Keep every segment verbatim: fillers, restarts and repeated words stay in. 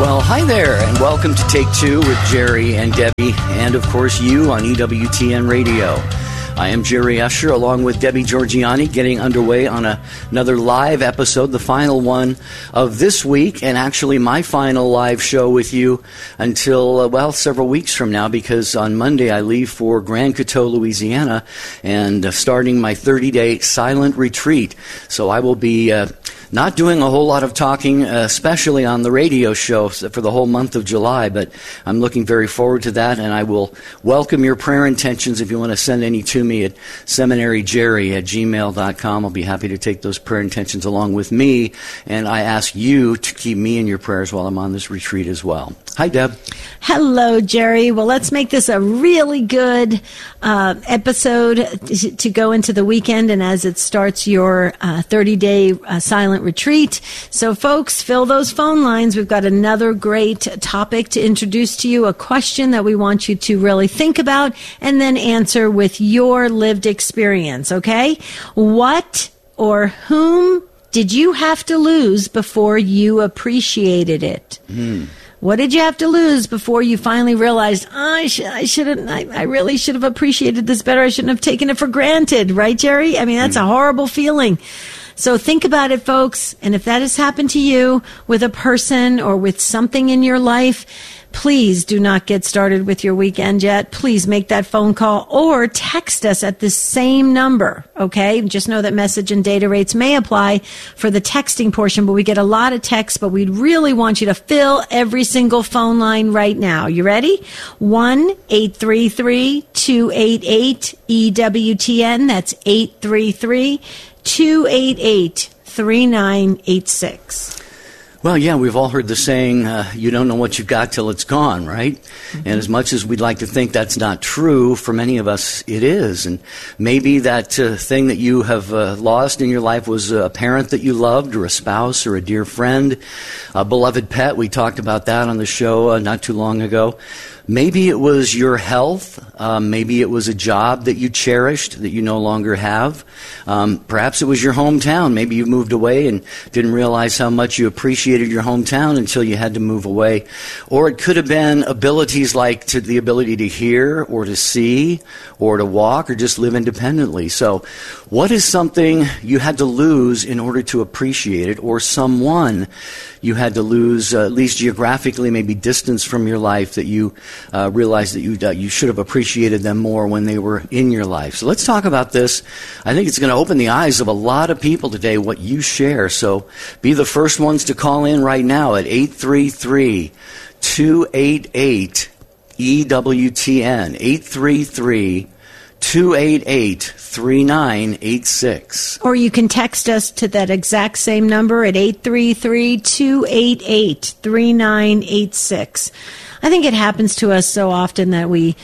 Well, hi there, and welcome to Take Two with Jerry and Debbie, and of course you on E W T N Radio. I am Jerry Usher, along with Debbie Georgiani, getting underway on a, another live episode, the final one of this week, and actually my final live show with you until, uh, well, several weeks from now, because on Monday I leave for Grand Coteau, Louisiana, and uh, starting my thirty-day silent retreat. So I will be uh, not doing a whole lot of talking, uh, especially on the radio show for the whole month of July, but I'm looking very forward to that, and I will welcome your prayer intentions if you want to send any to me at seminaryjerry at gmail dot com. I'll be happy to take those prayer intentions along with me, and I ask you to keep me in your prayers while I'm on this retreat as well. Hi, Deb. Hello, Jerry. Well, let's make this a really good uh, episode to, to go into the weekend and as it starts your uh, thirty-day uh, silent retreat. So, folks, fill those phone lines. We've got another great topic to introduce to you, a question that we want you to really think about and then answer with your lived experience, okay? What or whom did you have to lose before you appreciated it? Mm. What did you have to lose before you finally realized, oh, I, sh- I shouldn't, I, I really should have appreciated this better. I shouldn't have taken it for granted. Right, Jerry? I mean, that's mm. a horrible feeling. So think about it, folks. And if that has happened to you with a person or with something in your life, please do not get started with your weekend yet. Please make that phone call or text us at the same number, okay? Just know that message and data rates may apply for the texting portion, but we get a lot of texts, but we really want you to fill every single phone line right now. You ready? one eight three three two eight eight E W T N. That's eight three three two eight eight three nine eight six. Well, yeah, we've all heard the saying, uh, you don't know what you've got till it's gone, right? Mm-hmm. And as much as we'd like to think that's not true, for many of us it is. And maybe that uh, thing that you have uh, lost in your life was a parent that you loved, or a spouse, or a dear friend, a beloved pet. We talked about that on the show uh, not too long ago. Maybe it was your health. Um, maybe it was a job that you cherished that you no longer have. Um, perhaps it was your hometown. Maybe you moved away and didn't realize how much you appreciated your hometown until you had to move away. Or it could have been abilities like to the ability to hear or to see or to walk or just live independently. So what is something you had to lose in order to appreciate it, or someone you had to lose, uh, at least geographically, maybe distance from your life, that you uh, realized that you uh, you should have appreciated them more when they were in your life? So let's talk about this. I think it's going to open the eyes of a lot of people today, what you share. So be the first ones to call in right now at eight three three two eight eight E W T N, eight three three two eight eight three nine eight six. Or you can text us to that exact same number at eight three three two eight eight three nine eight six. I think it happens to us so often that we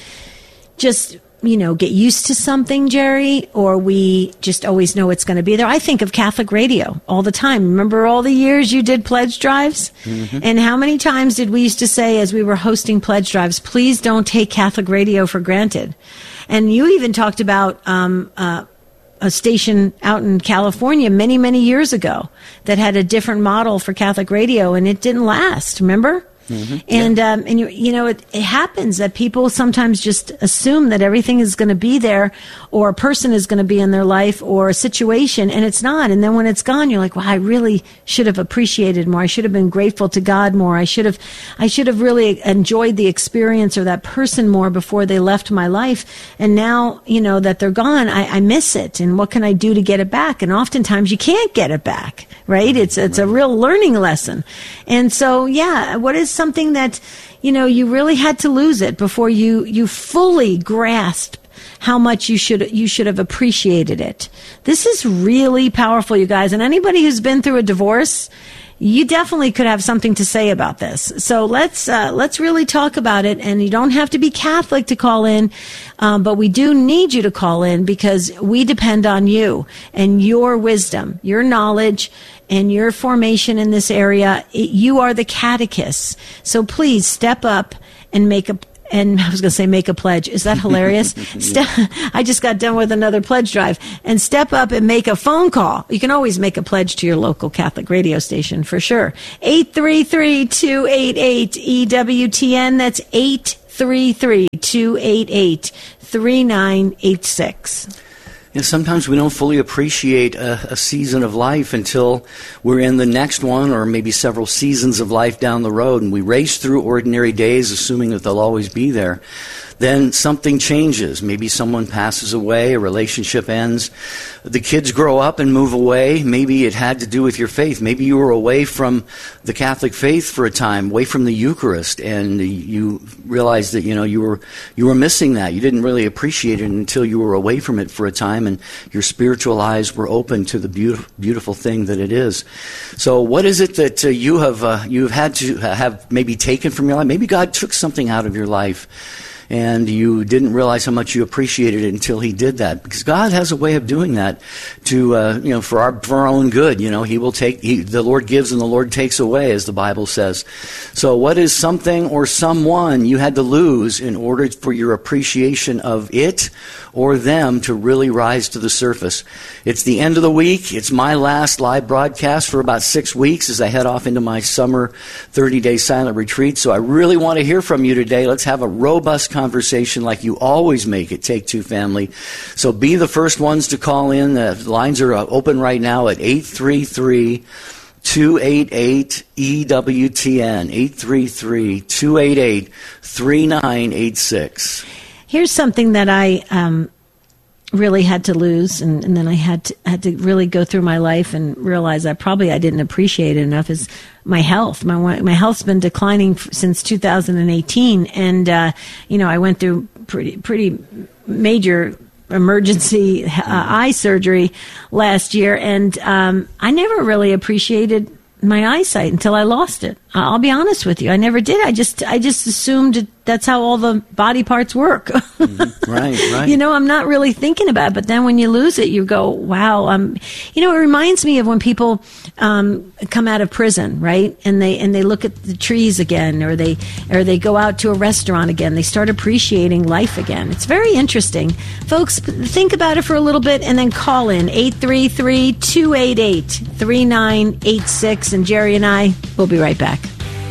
just, you know, get used to something, Jerry, or we just always know it's going to be there. I think of Catholic radio all the time. Remember all the years you did pledge drives? Mm-hmm. And how many times did we used to say as we were hosting pledge drives, please don't take Catholic radio for granted? And you even talked about um, uh, a station out in California many, many years ago that had a different model for Catholic radio, and it didn't last, remember? Mm-hmm. And, yeah. um, and you, you know, it, it happens that people sometimes just assume that everything is going to be there, or a person is going to be in their life, or a situation, and it's not. And then when it's gone, you're like, well, I really should have appreciated more. I should have been grateful to God more. I should have, I should have really enjoyed the experience or that person more before they left my life. And now, you know, that they're gone, I, I miss it. And what can I do to get it back? And oftentimes you can't get it back, right? It's, it's a real learning lesson. And so, yeah, what is something that, you know, you really had to lose it before you, you fully grasped how much you should you should have appreciated it. This is really powerful, you guys. And anybody who's been through a divorce, you definitely could have something to say about this. So let's uh, let's really talk about it. And you don't have to be Catholic to call in, um, but we do need you to call in because we depend on you and your wisdom, your knowledge, and your formation in this area. It, you are the catechist. So please step up and make a and I was going to say make a pledge. Is that hilarious? Ste- I just got done with another pledge drive. And step up and make a phone call. You can always make a pledge to your local Catholic radio station for sure. eight three three, two eight eight, E W T N. That's eight three three, two eight eight, three nine eight six. And sometimes we don't fully appreciate a, a season of life until we're in the next one, or maybe several seasons of life down the road, and we race through ordinary days assuming that they'll always be there. Then something changes. Maybe someone passes away, a relationship ends, the kids grow up and move away. Maybe it had to do with your faith. Maybe you were away from the Catholic faith for a time, away from the Eucharist, and you realized that, you know, you were you were missing that. You didn't really appreciate it until you were away from it for a time, and your spiritual eyes were open to the beautiful, beautiful thing that it is. So what is it that uh, you have uh, you've had to have maybe taken from your life? Maybe God took something out of your life, and you didn't realize how much you appreciated it until He did that. Because God has a way of doing that to, uh, you know, for our for our own good. You know, He will take, he, the Lord gives and the Lord takes away, as the Bible says. So what is something or someone you had to lose in order for your appreciation of it or them to really rise to the surface? It's the end of the week. It's my last live broadcast for about six weeks as I head off into my summer thirty-day silent retreat. So I really want to hear from you today. Let's have a robust conversation like you always make it, Take Two Family. So be the first ones to call in. The lines are open right now at eight three three, two eight eight, E W T N, eight three three, two eight eight, three nine eight six. Here's something that I um, really had to lose, and, and then I had to, had to really go through my life and realize I probably I didn't appreciate it enough, is my health. My my health's been declining since two thousand eighteen, and uh, you know I went through pretty pretty major emergency uh, eye surgery last year, and um, I never really appreciated my eyesight until I lost it. I'll be honest with you, I never did. I just I just assumed that's how all the body parts work. Mm-hmm. Right, right. You know, I'm not really thinking about it. But then when you lose it, you go, wow. Um, you know, it reminds me of when people um, come out of prison, right? And they and they look at the trees again, or they or they go out to a restaurant again. They start appreciating life again. It's very interesting. Folks, think about it for a little bit and then call in eight three three, two eight eight, three nine eight six. And Jerry and I will be right back.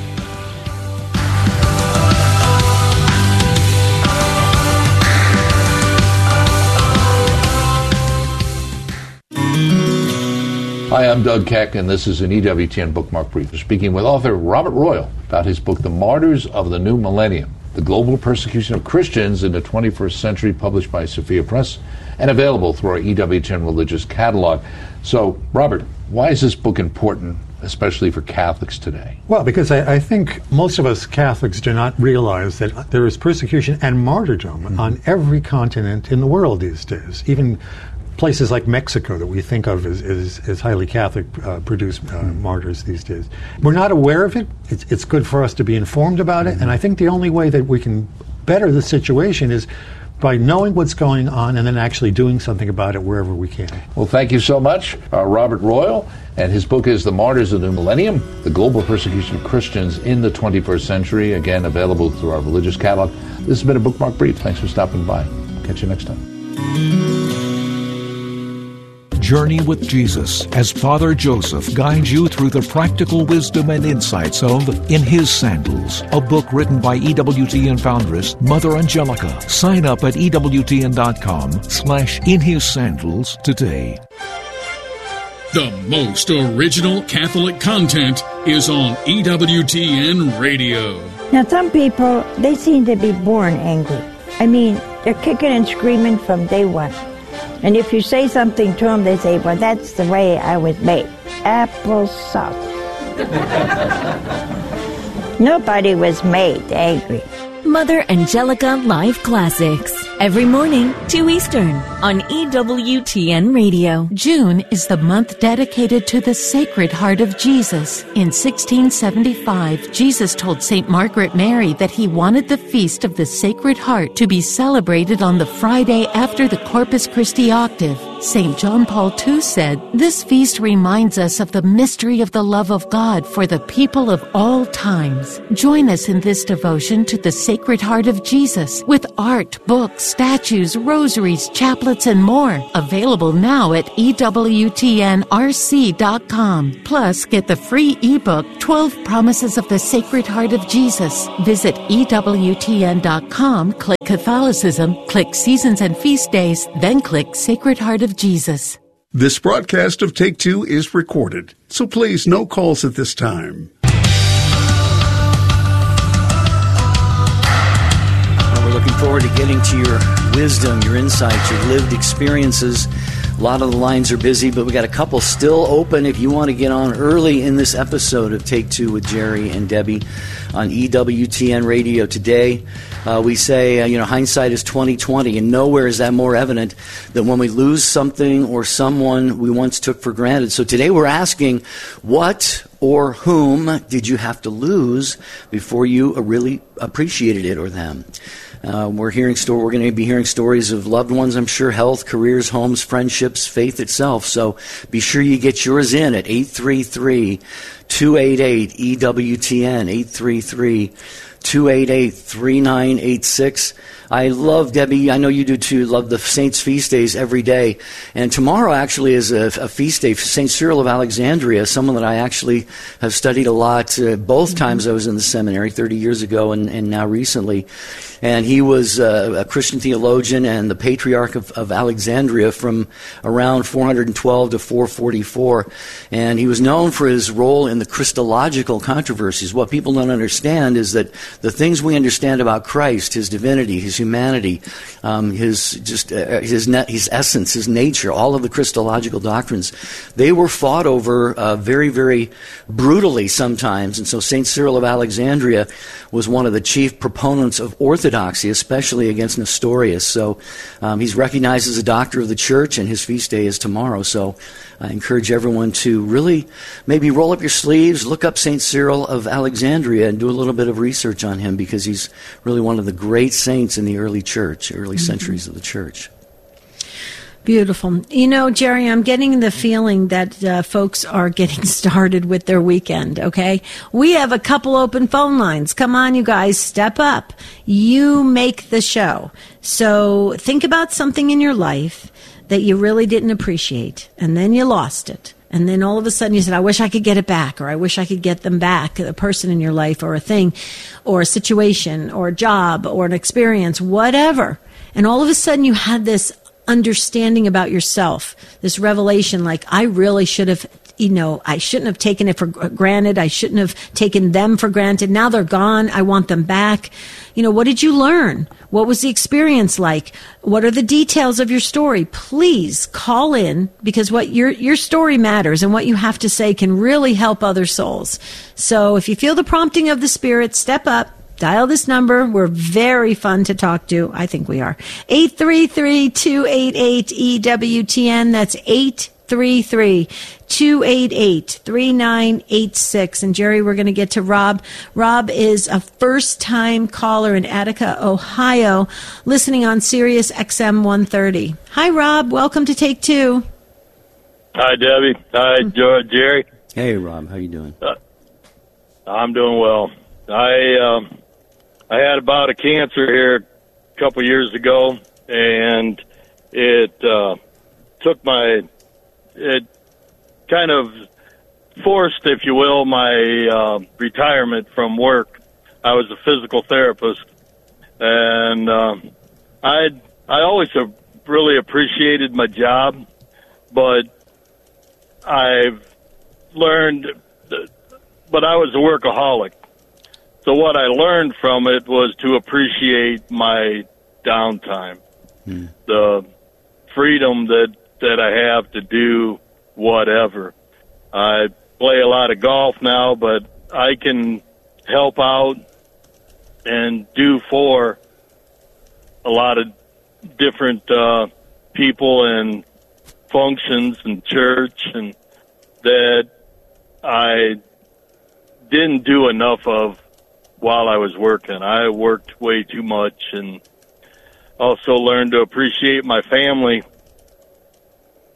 Hi, I'm Doug Keck, and this is an E W T N Bookmark Brief. We're speaking with author Robert Royal about his book, The Martyrs of the New Millennium, The Global Persecution of Christians in the twenty-first Century, published by Sophia Press, and available through our E W T N Religious Catalog. So, Robert, why is this book important, especially for Catholics today? Well, because I, I think most of us Catholics do not realize that there is persecution and martyrdom mm-hmm. on every continent in the world these days. Even places like Mexico that we think of as, as, as highly Catholic uh, produce uh, mm-hmm. martyrs these days. We're not aware of it. It's, it's good for us to be informed about mm-hmm. it. And I think the only way that we can better the situation is by knowing what's going on and then actually doing something about it wherever we can. Well, thank you so much, uh, Robert Royal. And his book is The Martyrs of the New Millennium, The Global Persecution of Christians in the twenty-first Century. Again, available through our religious catalog. This has been a Bookmark Brief. Thanks for stopping by. Catch you next time. Journey with Jesus as Father Joseph guides you through the practical wisdom and insights of In His Sandals, a book written by E W T N foundress Mother Angelica. Sign up at ewtn.com slash In His Sandals today. The most original Catholic content is on E W T N Radio. Now, some people, they seem to be born angry. I mean, they're kicking and screaming from day one. And if you say something to them, they say, well, that's the way I was made. Applesauce. Nobody was made angry. Mother Angelica Live Classics. Every morning, two Eastern, on E W T N Radio. June is the month dedicated to the Sacred Heart of Jesus. In sixteen seventy-five, Jesus told Saint Margaret Mary that he wanted the Feast of the Sacred Heart to be celebrated on the Friday after the Corpus Christi Octave. Saint John Paul the Second said, "This feast reminds us of the mystery of the love of God for the people of all times." Join us in this devotion to the Sacred Heart of Jesus with art, books, statues, rosaries, chaplets, and more. Available now at E W T N R C dot com. Plus, get the free ebook, twelve Promises of the Sacred Heart of Jesus. Visit E W T N dot com, click Catholicism, click Seasons and Feast Days, then click Sacred Heart of Jesus. This broadcast of Take Two is recorded, so please no calls at this time. Well, we're looking forward to getting to your wisdom, your insights, your lived experiences. A lot of the lines are busy, but we got a couple still open if you want to get on early in this episode of Take Two with Jerry and Debbie on E W T N Radio today. Uh, we say, uh, you know, hindsight is twenty twenty, and nowhere is that more evident than when we lose something or someone we once took for granted. So today we're asking, what or whom did you have to lose before you really appreciated it or them? Uh, we're hearing sto- We're going to be hearing stories of loved ones, I'm sure, health, careers, homes, friendships, faith itself. So be sure you get yours in at eight three three, two eight eight, E W T N, eight three three, two eight eight, three nine eight six. I love, Debbie, I know you do too, love the Saints' feast days every day. And tomorrow actually is a, a feast day for Saint Cyril of Alexandria, someone that I actually have studied a lot, uh, both times I was in the seminary, thirty years ago and, and now recently. And he was uh, a Christian theologian and the Patriarch of, of Alexandria from around four hundred twelve to four forty-four. And he was known for his role in the Christological controversies. What people don't understand is that the things we understand about Christ, his divinity, his humanity, um, his just uh, his ne- his essence, his nature, all of the Christological doctrines, they were fought over uh, very, very brutally sometimes. And so Saint Cyril of Alexandria was one of the chief proponents of orthodoxy, especially against Nestorius. So um, he's recognized as a doctor of the church, and his feast day is tomorrow. So I encourage everyone to really maybe roll up your sleeves, look up Saint Cyril of Alexandria, and do a little bit of research on him, because he's really one of the great saints in the early church, early mm-hmm. centuries of the church. Beautiful. You know, Jerry, I'm getting the feeling that uh, folks are getting started with their weekend, okay? We have a couple open phone lines. Come on, you guys, step up. You make the show. So think about something in your life that you really didn't appreciate, and then you lost it. And then all of a sudden you said, I wish I could get it back, or I wish I could get them back, a person in your life or a thing or a situation or a job or an experience, whatever. And all of a sudden you had this understanding about yourself, this revelation, like, I really should have, you know, I shouldn't have taken it for granted. I shouldn't have taken them for granted. Now they're gone. I want them back. You know, what did you learn? What was the experience like? What are the details of your story? Please call in, because what your your story matters, and what you have to say can really help other souls. So if you feel the prompting of the Spirit, step up. Dial this number. We're very fun to talk to. I think we are. eight three three, two eight eight, E W T N. That's eight three three, two eight eight, three nine eight six. And Jerry, we're going to get to Rob. Rob is a first-time caller in Attica, Ohio, listening on Sirius X M one thirty. Hi, Rob. Welcome to Take Two. Hi, Debbie. Hi, Jerry. Hey, Rob. How you doing? Uh, I'm doing well. I um, I had a bout of cancer here a couple years ago, and it uh, took my, it kind of forced, if you will, my uh, retirement from work. I was a physical therapist, and uh, I I always have really appreciated my job, but I've learned, that, but I was a workaholic. So what I learned from it was to appreciate my downtime, mm. the freedom that, that I have to do whatever. I play a lot of golf now, but I can help out and do for a lot of different uh, people and functions and church, and that I didn't do enough of while I was working. I worked way too much, and also learned to appreciate my family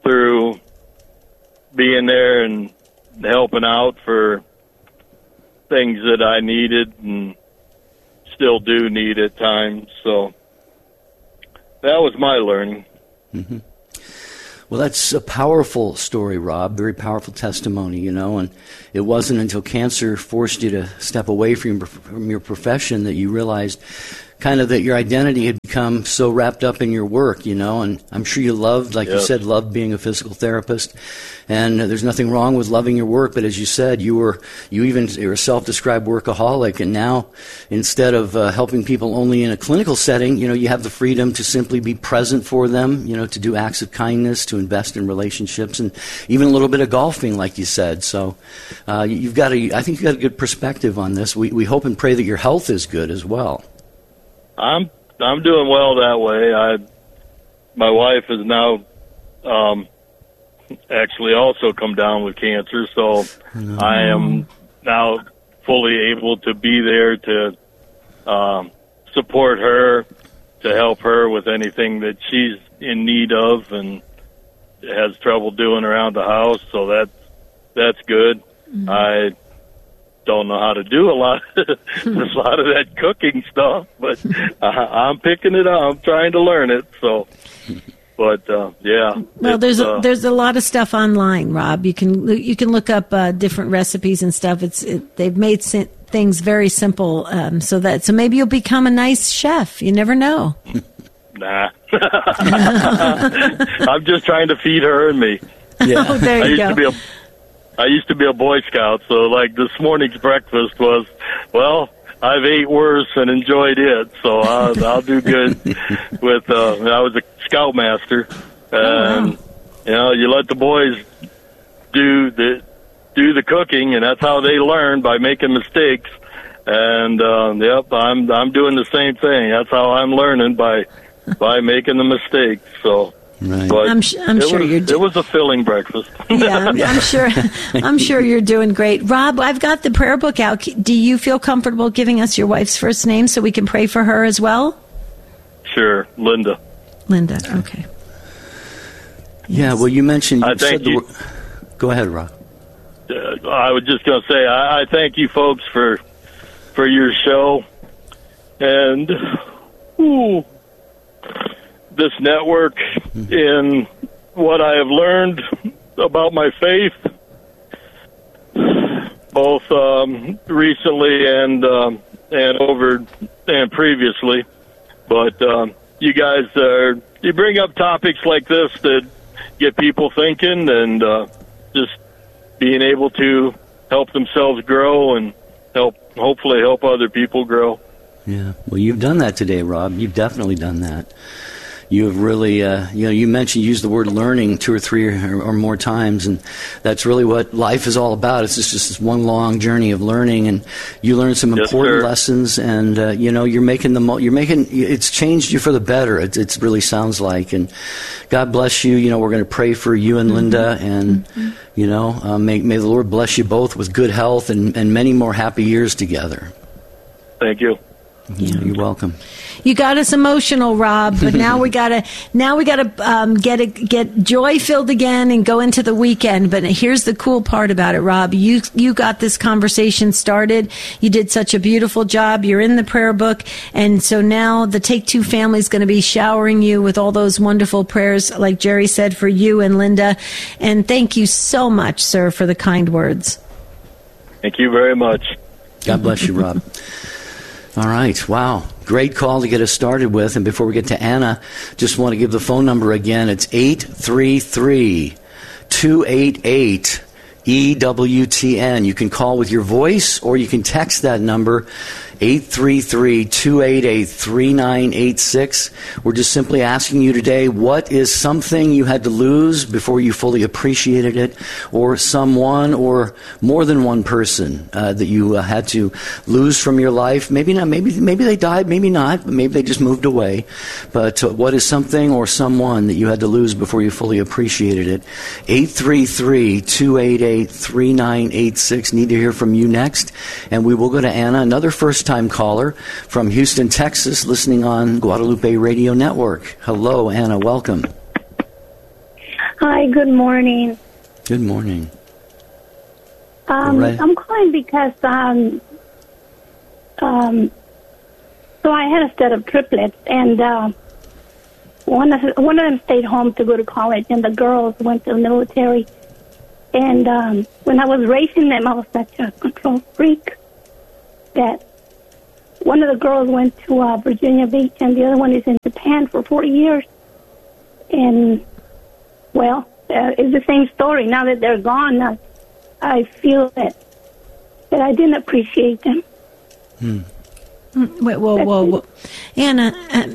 through being there and helping out for things that I needed and still do need at times. So that was my learning. Mm-hmm. Well, that's a powerful story, Rob, very powerful testimony, you know, and it wasn't until cancer forced you to step away from your, from your profession that you realized kind of that your identity had become so wrapped up in your work, you know, and I'm sure you loved, like yes. you said, loved being a physical therapist, and uh, there's nothing wrong with loving your work, but as you said, you were, you even, you're a self-described workaholic, and now, instead of uh, helping people only in a clinical setting, you know, you have the freedom to simply be present for them, you know, to do acts of kindness, to invest in relationships, and even a little bit of golfing, like you said, so uh, you've got a, I think you've got a good perspective on this. We, we hope and pray that your health is good as well. I'm I'm doing well that way. I my wife has now um, actually also come down with cancer, so mm-hmm. I am now fully able to be there to um, support her, to help her with anything that she's in need of and has trouble doing around the house. So that's that's good. Mm-hmm. I don't know how to do a lot, a lot of that cooking stuff, but uh, I'm picking it up. I'm trying to learn it. So, but uh, yeah. Well, there's a, uh, there's a lot of stuff online, Rob. You can you can look up uh, different recipes and stuff. It's it, they've made si- things very simple, um, so that so maybe you'll become a nice chef. You never know. Nah, I'm just trying to feed her and me. Yeah, oh, there you I used go. to be a I used to be a Boy Scout, so like this morning's breakfast was, well, I've ate worse and enjoyed it, so I'll, I'll do good with, uh, I was a Scoutmaster, and, oh, wow. you know, you let the boys do the, do the cooking, and that's how they learn, by making mistakes, and, um, yep, I'm, I'm doing the same thing. That's how I'm learning, by, by making the mistakes, so. Right. But I'm, sh- I'm sure was, you're. Do- it was a filling breakfast. yeah, I'm, I'm sure. I'm sure you're doing great, Rob. I've got the prayer book out. Do you feel comfortable giving us your wife's first name so we can pray for her as well? Sure, Linda. Linda. Okay. Yeah. Well, you mentioned. You I thank said you. The, go ahead, Rob. Uh, I was just going to say I, I thank you folks for for your show and. Ooh, this network in what I have learned about my faith, both um, recently and um, and over and previously. But um, you guys are you bring up topics like this that get people thinking and uh, just being able to help themselves grow and help hopefully help other people grow. Yeah, well, you've done that today, Rob. You've definitely done that. You have really, uh, you know, you mentioned, used the word learning two or three or, or more times, and that's really what life is all about. It's just, just this one long journey of learning, and you learn some yes, important sir. lessons, and uh, you know, you're making the, mo- you're making, it's changed you for the better. It, it really sounds like, and God bless you. You know, we're going to pray for you and Linda, and mm-hmm. you know, uh, may may the Lord bless you both with good health and, and many more happy years together. Thank you. Yeah, you're welcome. You got us emotional, Rob, but now we gotta now we gotta um, get a, get joy filled again and go into the weekend. But here's the cool part about it, Rob. You you got this conversation started. You did such a beautiful job. You're in the prayer book, and so now the Take Two family is going to be showering you with all those wonderful prayers, like Jerry said, for you and Linda. And thank you so much, sir, for the kind words. Thank you very much. God bless you, Rob. All right. Wow. Great call to get us started with. And before we get to Anna, just want to give the phone number again. It's eight three three, two eight eight, E W T N. You can call with your voice or you can text that number, eight three three, two eight eight, three nine eight six. We're just simply asking you today, what is something you had to lose before you fully appreciated it, or someone or more than one person uh, that you uh, had to lose from your life? Maybe not. Maybe maybe they died. Maybe not. Maybe they just moved away. But uh, what is something or someone that you had to lose before you fully appreciated it? eight three three, two eight eight, three nine eight six. Need to hear from you next. And we will go to Anna, another first time caller from Houston, Texas, listening on Guadalupe Radio Network. Hello, Anna. Welcome. Hi, good morning. Good morning. Um, right. I'm calling because um, um, so I had a set of triplets, and uh, one of one of them stayed home to go to college, and the girls went to the military. And um, when I was raising them, I was such a control freak that one of the girls went to uh, Virginia Beach, and the other one is in Japan for forty years. And well, uh, it's the same story. Now that they're gone, uh, I feel that that I didn't appreciate them. Hmm. Wait, whoa, whoa, whoa. Anna,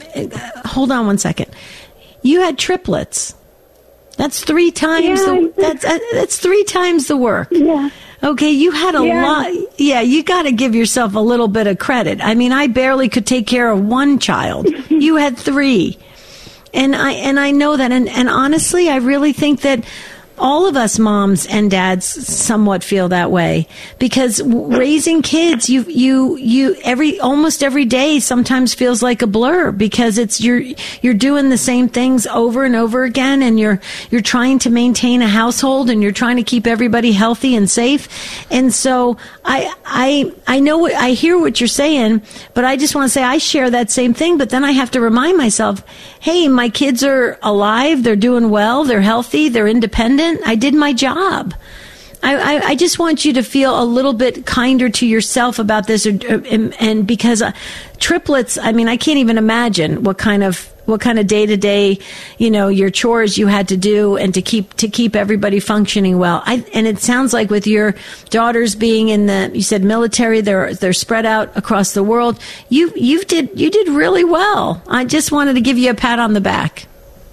uh, hold on one second. You had triplets. That's three times. Yeah, the, that's uh, that's three times the work. Yeah. Okay, you had a Yeah. lot. Yeah, you got to give yourself a little bit of credit. I mean, I barely could take care of one child. You had three, and I and I know that. And, and honestly, I really think that all of us moms and dads somewhat feel that way, because raising kids, you you you every almost every day sometimes feels like a blur, because it's you're you're doing the same things over and over again, and you're you're trying to maintain a household, and you're trying to keep everybody healthy and safe. And so I I I know what I hear what you're saying, but I just want to say I share that same thing. But then I have to remind myself, hey, my kids are alive, they're doing well, they're healthy, they're independent. I did my job. I, I, I just want you to feel a little bit kinder to yourself about this, or, or, and, and because uh, triplets, I mean, I can't even imagine what kind of what kind of day to day, you know, your chores you had to do, and to keep to keep everybody functioning well. I, and it sounds like with your daughters being in the, you said military, they're they're spread out across the world. You you did you did really well. I just wanted to give you a pat on the back.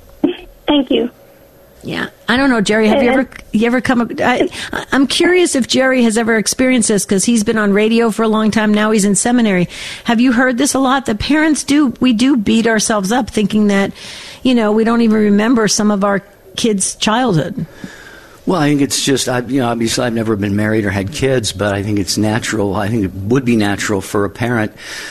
Thank you. Yeah, I don't know, Jerry. Have you ever you ever come? I, I'm curious if Jerry has ever experienced this, because he's been on radio for a long time. Now he's in seminary. Have you heard this a lot? The parents do. We do beat ourselves up thinking that, you know, we don't even remember some of our kids' childhood. Well, I think it's just, I, you know, obviously I've never been married or had kids, but I think it's natural. I think it would be natural for a parent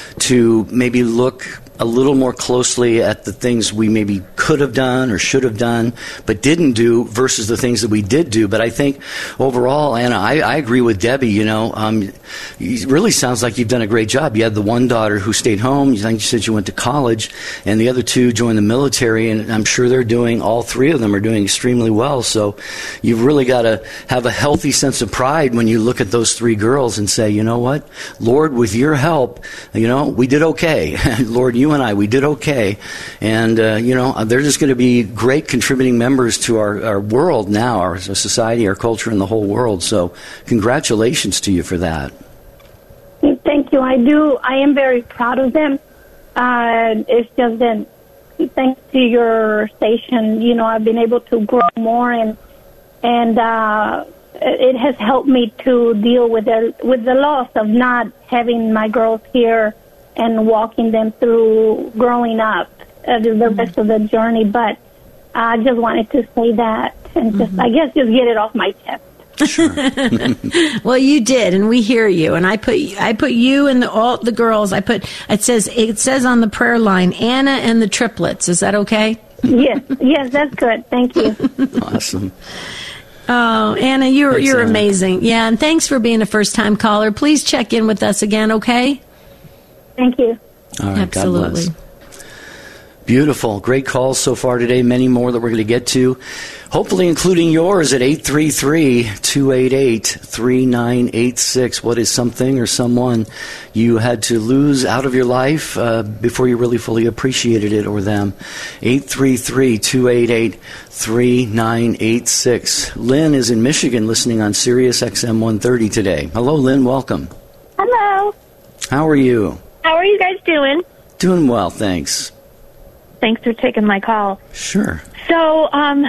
to maybe look a little more closely at the things we maybe could have done or should have done but didn't do versus the things that we did do. But I think overall, Anna, I, I agree with Debbie. You know, um, it really sounds like you've done a great job. You had the one daughter who stayed home. You think you said you went to college, and the other two joined the military, and I'm sure they're doing, all three of them are doing extremely well. So you've really got to have a healthy sense of pride when you look at those three girls and say, you know what, Lord, with your help, you know, we did okay. Lord, you and I, we did okay. And, uh, you know, they're just going to be great contributing members to our, our world now, our society, our culture, and the whole world. So congratulations to you for that. Thank you. I do. I am very proud of them. Uh, it's just that thanks to your station, you know, I've been able to grow more, and and uh, it has helped me to deal with the, with the loss of not having my girls here and walking them through growing up, uh, the rest of the journey. But I just wanted to say that, and just, mm-hmm. I guess, just get it off my chest. Sure. Well, you did, and we hear you. And I put I put you and the, all the girls. I put it says it says on the prayer line, Anna and the triplets. Is that okay? Yes, yes, that's good. Thank you. Awesome. Oh, Anna, you're Thanks, you're Anna. amazing. Yeah, and thanks for being a first time caller. Please check in with us again, okay? Thank you. All right, Absolutely. God bless. Beautiful. Great calls so far today. Many more that we're going to get to. Hopefully including yours at eight three three, two eight eight, three nine eight six. What is something or someone you had to lose out of your life uh, before you really fully appreciated it or them? eight three three, two eight eight, three nine eight six. Lynn is in Michigan listening on Sirius X M one thirty today. Hello, Lynn. Welcome. Hello. How are you? How are you guys doing? Doing well, thanks. Thanks for taking my call. Sure. So, um,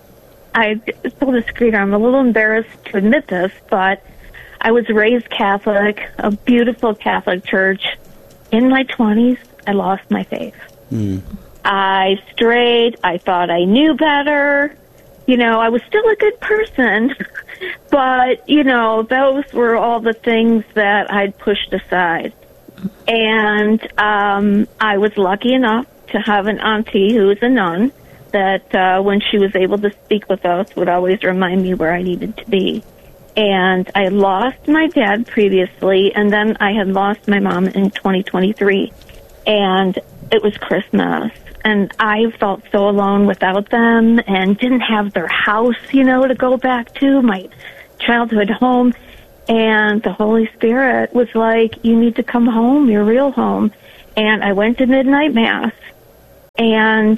I told the screener, I'm a little embarrassed to admit this, but I was raised Catholic, a beautiful Catholic church. In my twenties, I lost my faith. Mm. I strayed. I thought I knew better. You know, I was still a good person, but, you know, those were all the things that I'd pushed aside. And um, I was lucky enough to have an auntie who was a nun that uh, when she was able to speak with us, would always remind me where I needed to be. And I lost my dad previously, and then I had lost my mom in twenty twenty-three. And it was Christmas, and I felt so alone without them and didn't have their house, you know, to go back to, my childhood home. And the Holy Spirit was like, you need to come home, your real home. And I went to midnight mass, and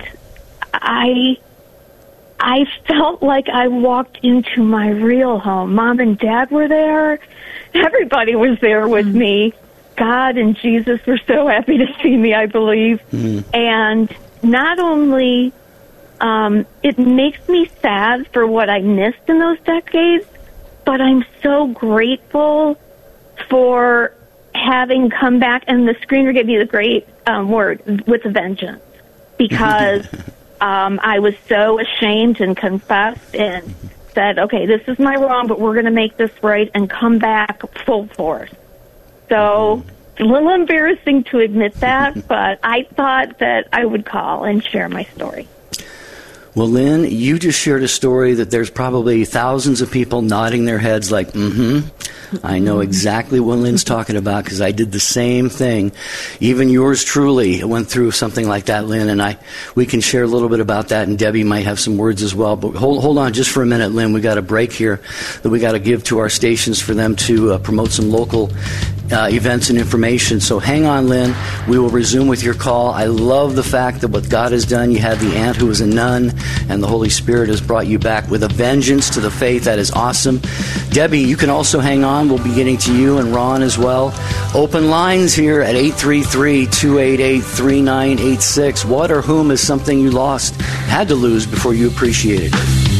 I I felt like I walked into my real home. Mom and Dad were there. Everybody was there with mm-hmm. me. God and Jesus were so happy to see me, I believe. Mm-hmm. And not only um, it makes me sad for what I missed in those decades, but I'm so grateful for having come back. And the screener gave me the great um, word, with a vengeance, because um, I was so ashamed and confessed and said, okay, this is my wrong, but we're going to make this right and come back full force. So a little embarrassing to admit that, but I thought that I would call and share my story. Well, Lynn, you just shared a story that there's probably thousands of people nodding their heads like, mm-hmm. I know exactly what Lynn's talking about because I did the same thing. Even yours truly went through something like that, Lynn, and I we can share a little bit about that, and Debbie might have some words as well. But hold hold on just for a minute, Lynn. We got a break here that we got to give to our stations for them to uh, promote some local uh, events and information. So hang on, Lynn. We will resume with your call. I love the fact that what God has done, you had the aunt who was a nun, and the Holy Spirit has brought you back with a vengeance to the faith. That is awesome. Debbie, you can also hang on. We'll be getting to you and Ron as well. Open lines here at eight three three, two eight eight, three nine eight six. What or whom is something you lost, had to lose before you appreciated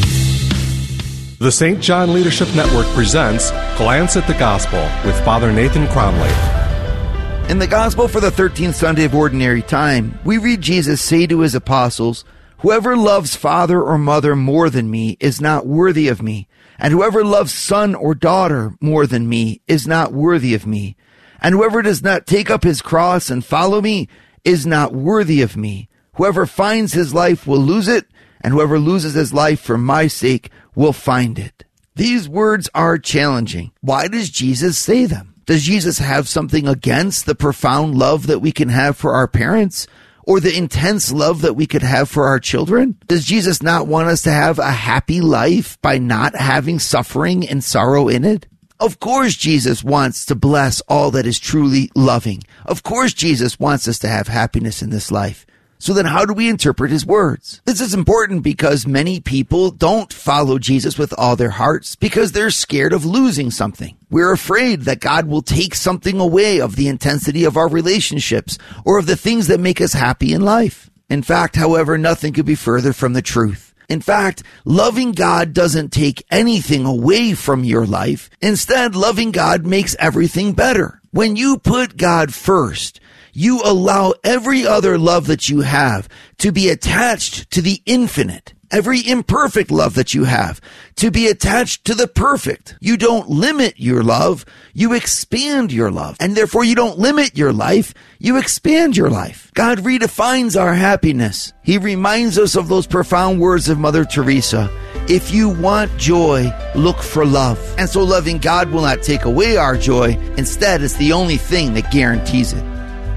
it? The Saint John Leadership Network presents Glance at the Gospel with Father Nathan Cromley. In the Gospel for the thirteenth Sunday of Ordinary Time, we read Jesus say to his apostles, "Whoever loves father or mother more than me is not worthy of me, and whoever loves son or daughter more than me is not worthy of me. And whoever does not take up his cross and follow me is not worthy of me. Whoever finds his life will lose it, and whoever loses his life for my sake will find it." These words are challenging. Why does Jesus say them? Does Jesus have something against the profound love that we can have for our parents? Or the intense love that we could have for our children? Does Jesus not want us to have a happy life by not having suffering and sorrow in it? Of course Jesus wants to bless all that is truly loving. Of course Jesus wants us to have happiness in this life. So then how do we interpret his words? This is important because many people don't follow Jesus with all their hearts because they're scared of losing something. We're afraid that God will take something away of the intensity of our relationships or of the things that make us happy in life. In fact, however, nothing could be further from the truth. In fact, loving God doesn't take anything away from your life. Instead, loving God makes everything better. When you put God first, you allow every other love that you have to be attached to the infinite. Every imperfect love that you have to be attached to the perfect. You don't limit your love, you expand your love. And therefore you don't limit your life, you expand your life. God redefines our happiness. He reminds us of those profound words of Mother Teresa. If you want joy, look for love. And so loving God will not take away our joy. Instead, it's the only thing that guarantees it.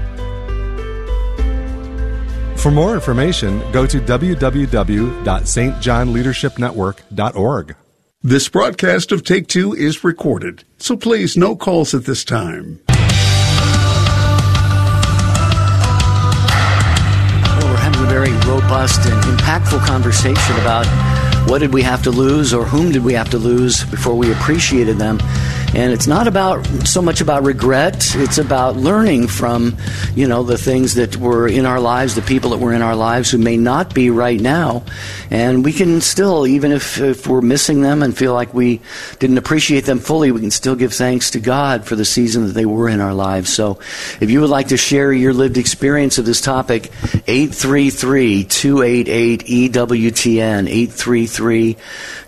For more information, go to w w w dot s t john leadership network dot org. This broadcast of Take Two is recorded, so please no calls at this time. Well, we're having a very robust and impactful conversation about what did we have to lose or whom did we have to lose before we appreciated them. And it's not about so much about regret. It's about learning from, you know, the things that were in our lives, the people that were in our lives who may not be right now. And we can still, even if, if we're missing them and feel like we didn't appreciate them fully, we can still give thanks to God for the season that they were in our lives. So if you would like to share your lived experience of this topic, eight three three, two eight eight, E W T N, eight three three,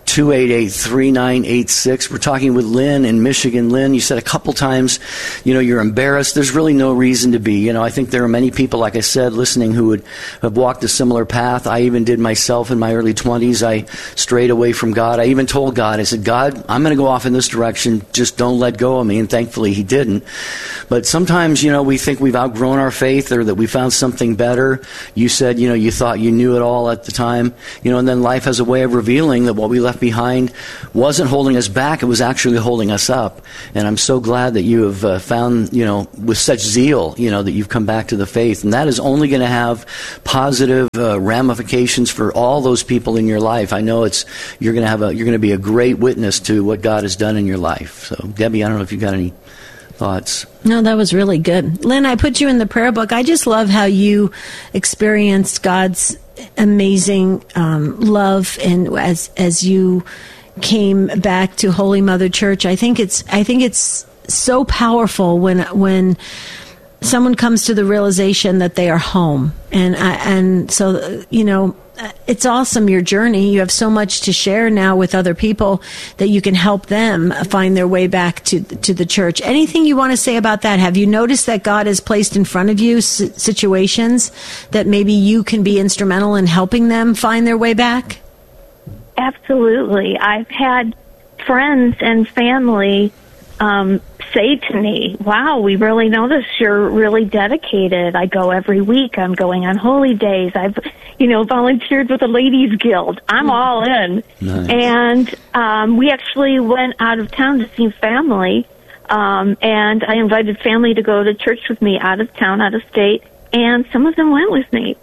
two eight eight, three nine eight six. We're talking with Lynn in Michigan. Lynn, you said a couple times, you know, you're embarrassed. There's really no reason to be. You know, I think there are many people, like I said, listening who would have walked a similar path. I even did myself in my early twenties. I strayed away from God. I even told God, I said, God, I'm going to go off in this direction. Just don't let go of me. And thankfully he didn't. But sometimes, you know, we think we've outgrown our faith or that we found something better. You said, you know, you thought you knew it all at the time. You know, and then life has a way of revealing that what we left behind wasn't holding us back. It was actually holding us up. And I'm so glad that you have uh, found, you know, with such zeal, you know, that you've come back to the faith. And that is only going to have positive uh, ramifications for all those people in your life. I know it's you're going to have a you're going to be a great witness to what God has done in your life. So, Debbie, I don't know if you got any thoughts. No, that was really good. Lynn, I put you in the prayer book. I just love how you experienced God's amazing um, love, and as as you came back to Holy Mother Church. I think it's I think it's so powerful when when someone comes to the realization that they are home, and I, and so you know. It's awesome, your journey. You have so much to share now with other people that you can help them find their way back to to the church. Anything you want to say about that? Have you noticed that God has placed in front of you situations that maybe you can be instrumental in helping them find their way back? Absolutely. I've had friends and family um, say to me, wow, we really notice you're really dedicated. I go every week. I'm going on holy days. I've, you know, volunteered with the Ladies Guild. I'm all in. Nice. And um, we actually went out of town to see family, um, and I invited family to go to church with me out of town, out of state, and some of them went with me.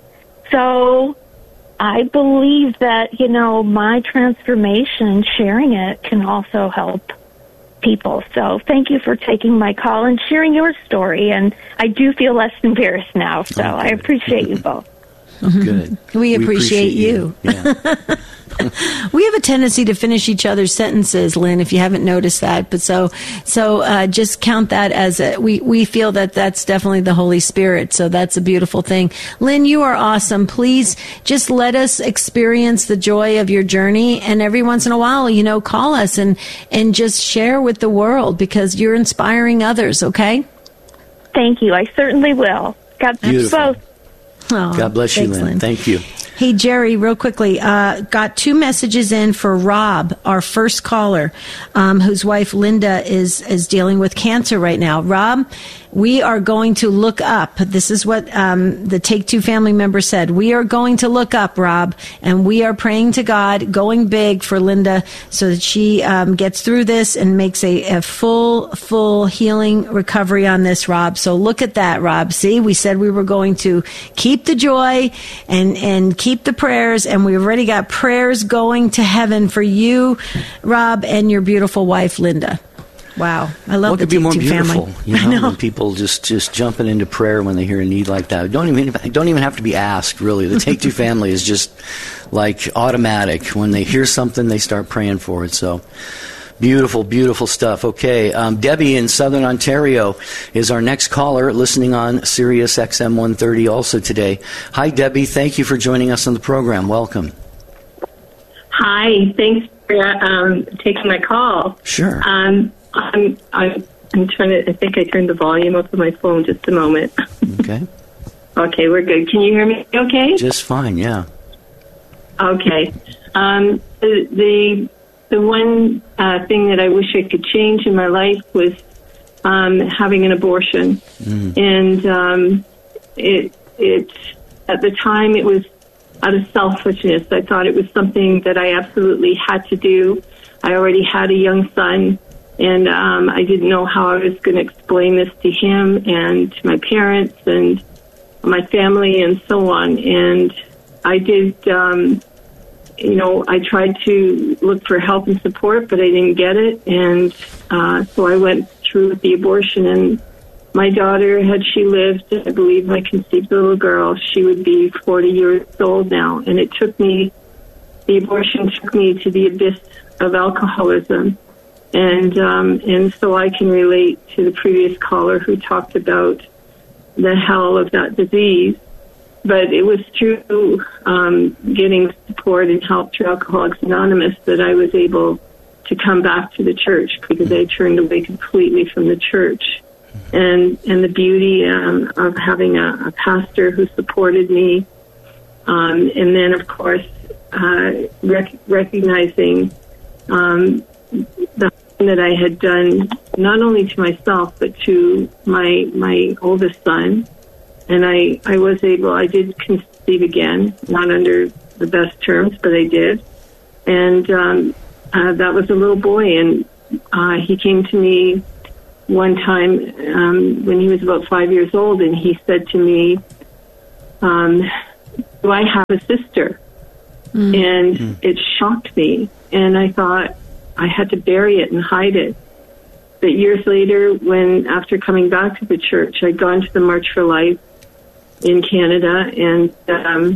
So I believe that, you know, my transformation, sharing it, can also help people. So thank you for taking my call and sharing your story. And I do feel less embarrassed now. So I appreciate you both. Good. We appreciate, we appreciate you. you. Yeah. We have a tendency to finish each other's sentences, Lynn, if you haven't noticed that. But so, so uh, just count that as a, we, we feel that that's definitely the Holy Spirit. So that's a beautiful thing. Lynn, you are awesome. Please just let us experience the joy of your journey. And every once in a while, you know, call us and, and just share with the world, because you're inspiring others. Okay. Thank you. I certainly will. God bless you both. Oh, God bless you, thanks, Lynn. Lynn. Thank you. Hey, Jerry, real quickly, uh, got two messages in for Rob, our first caller, um, whose wife Linda is, is dealing with cancer right now. Rob, we are going to look up. This is what um, the Take Two family member said. We are going to look up, Rob, and we are praying to God, going big for Linda so that she um, gets through this and makes a, a full, full healing recovery on this, Rob. So look at that, Rob. See, we said we were going to keep the joy and, and keep the prayers, and we've already got prayers going to heaven for you, Rob, and your beautiful wife, Linda. Wow, I love what the could be more Take Two beautiful, family. you know, I know. when people just, just jumping into prayer when they hear a need like that. Don't even don't even have to be asked, really. The Take Two family is just like automatic. When they hear something, they start praying for it. So beautiful, beautiful stuff. Okay, um, Debbie in Southern Ontario is our next caller, listening on Sirius X M one thirty also today. Hi, Debbie. Thank you for joining us on the program. Welcome. Hi. Thanks for um, taking my call. Sure. Um, I'm, I'm, I'm trying to, I think I turned the volume up on my phone just a moment. Okay. Okay, we're good. Can you hear me okay? Just fine, yeah. Okay. Um, the, the, the one uh, thing that I wish I could change in my life was um, having an abortion. Mm. And um, it, it, at the time, it was out of selfishness. I thought it was something that I absolutely had to do. I already had a young son. And um, I didn't know how I was going to explain this to him and to my parents and my family and so on. And I did, um, you know, I tried to look for help and support, but I didn't get it. And uh, so I went through with the abortion. And my daughter, had she lived, I believe I conceived a little girl, she would be forty years old now. And it took me, the abortion took me to the abyss of alcoholism. And um, and so I can relate to the previous caller who talked about the hell of that disease. but it was through um, getting support and help through Alcoholics Anonymous that I was able to come back to the church, because I turned away completely from the church. And and the beauty um, of having a, a pastor who supported me, um, and then, of course, uh, rec- recognizing um, the harm that I had done, not only to myself, but to my my oldest son. And I, I was able, I did conceive again, not under the best terms, but I did. And um, uh, that was a little boy, and uh, he came to me one time um, when he was about five years old, and he said to me, um, do I have a sister? Mm. And mm. it shocked me, and I thought I had to bury it and hide it. But years later, when after coming back to the church, I'd gone to the March for Life in Canada, and um,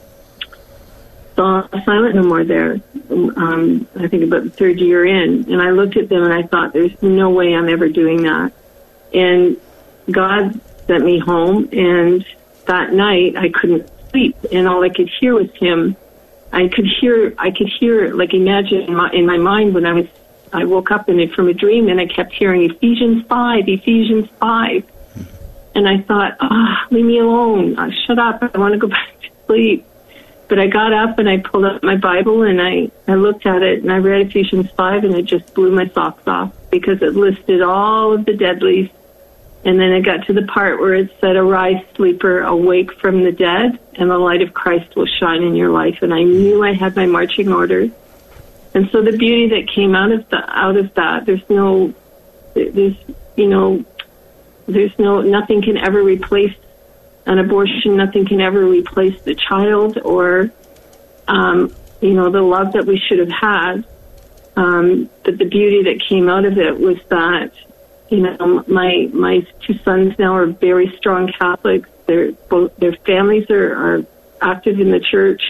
saw Silent No More there, um, I think about the third year in. And I looked at them and I thought, there's no way I'm ever doing that. And God sent me home, and that night I couldn't sleep, and all I could hear was him. I could hear, I could hear, like imagine in my, in my mind when I was, I woke up in it from a dream, and I kept hearing Ephesians five, Ephesians five. And I thought, ah, oh, leave me alone. Uh, shut up. I want to go back to sleep. But I got up and I pulled up my Bible, and I, I looked at it, and I read Ephesians five, and it just blew my socks off, because it listed all of the deadlies. And then I got to the part where it said, arise, sleeper, awake from the dead, and the light of Christ will shine in your life. And I knew I had my marching orders. And so the beauty that came out of the, out of that, there's no, there's, you know, there's no, nothing can ever replace an abortion. Nothing can ever replace the child, or, um, you know, the love that we should have had. Um, but the beauty that came out of it was that, you know, my my two sons now are very strong Catholics. They're both, their families are, are active in the church,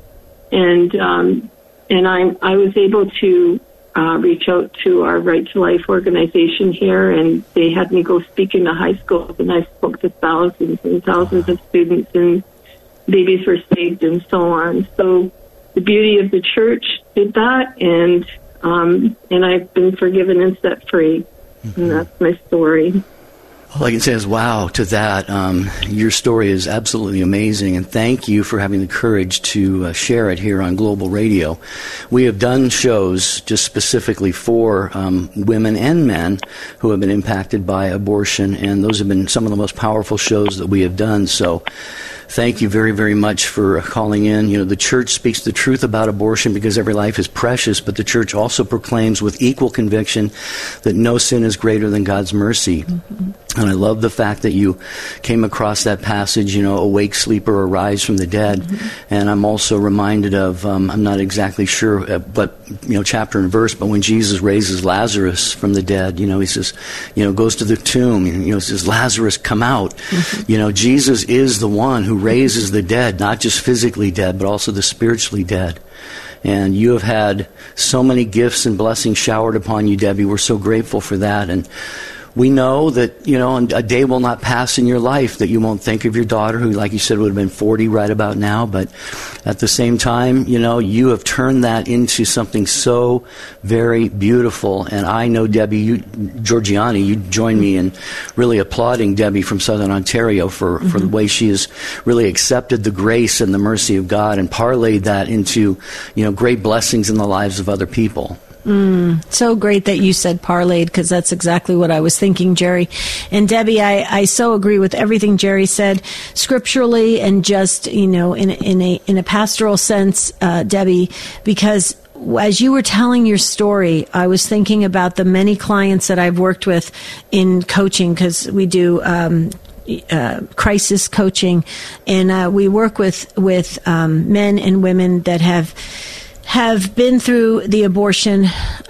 and um, and I I was able to uh, reach out to our Right to Life organization here, and they had me go speak in the high schools, and I spoke to thousands and thousands of students, and babies were saved and so on. So the beauty of the church did that, and um, and I've been forgiven and set free. And that's my story. All I can say is wow to that. Um, your story is absolutely amazing, and thank you for having the courage to uh, share it here on Global Radio. We have done shows just specifically for um, women and men who have been impacted by abortion, and those have been some of the most powerful shows that we have done. So thank you very, very much for calling in. You know, the church speaks the truth about abortion because every life is precious, but the church also proclaims with equal conviction that no sin is greater than God's mercy. Mm-hmm. And I love the fact that you came across that passage, you know, awake, sleeper, arise from the dead. Mm-hmm. And I'm also reminded of, um, I'm not exactly sure uh, what, you know, chapter and verse, but when Jesus raises Lazarus from the dead, you know, he says, you know, goes to the tomb, you know, says, Lazarus, come out. Mm-hmm. You know, Jesus is the one who raises the dead, not just physically dead, but also the spiritually dead. And you have had so many gifts and blessings showered upon you, Debbie. We're so grateful for that. And we know that, you know, a day will not pass in your life that you won't think of your daughter, who, like you said, would have been forty right about now. But at the same time, you know, you have turned that into something so very beautiful. And I know, Debbie, you, Georgiani, you join me in really applauding Debbie from Southern Ontario for, mm-hmm. for the way she has really accepted the grace and the mercy of God and parlayed that into, you know, great blessings in the lives of other people. Mm, so great that you said parlayed, because that's exactly what I was thinking, Jerry. And Debbie, I, I so agree with everything Jerry said scripturally and just, you know, in, in a in a pastoral sense, uh, Debbie, because as you were telling your story, I was thinking about the many clients that I've worked with in coaching, because we do um, uh, crisis coaching, and uh, we work with, with um, men and women that have have been through the abortion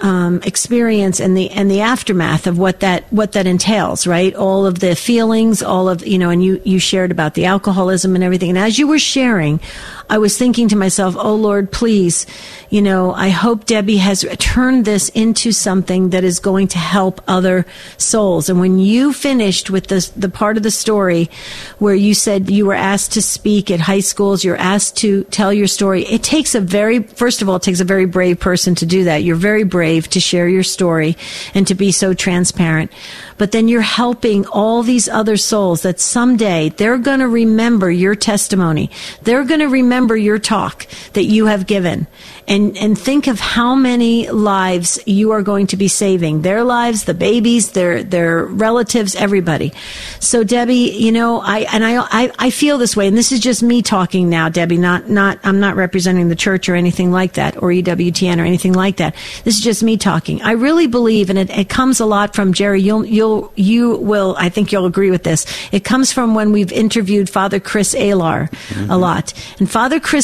um, experience and the and the aftermath of what that what that entails, right? All of the feelings, all of you know, and you you shared about the alcoholism and everything. And as you were sharing, I was thinking to myself, oh Lord, please, you know, I hope Debbie has turned this into something that is going to help other souls. And when you finished with the the part of the story where you said you were asked to speak at high schools, you're asked to tell your story, it takes a very, first of all, it takes a very brave person to do that. You're very brave to share your story and to be so transparent. But then you're helping all these other souls that someday they're going to remember your testimony. They're going to remember your talk that you have given. And and think of how many lives you are going to be saving. Their lives, the babies, their their relatives, everybody. So Debbie, you know, I and I I, I feel this way, and this is just me talking now, Debbie, not not I'm not representing the church or anything like that, or E W T N or anything like that. This is just me talking. I really believe, and it, it comes a lot from Jerry, you'll you'll you will I think you'll agree with this. It comes from when we've interviewed Father Chris Alar mm-hmm. a lot. And Father Chris